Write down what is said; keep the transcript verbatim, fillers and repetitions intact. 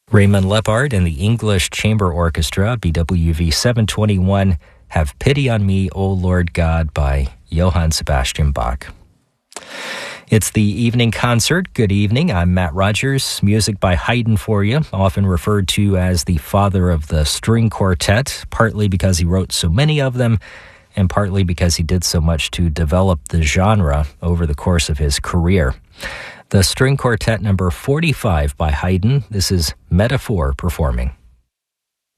Raymond Lepard and the English Chamber Orchestra, B W V seven twenty-one, Have Pity on Me, O Lord God, by Johann Sebastian Bach. It's the evening concert. Good evening. I'm Matt Rogers. Music by Haydn for you, often referred to as the father of the string quartet, partly because he wrote so many of them, and partly because he did so much to develop the genre over the course of his career. The String Quartet number forty-five by Haydn. This is Metaphor performing.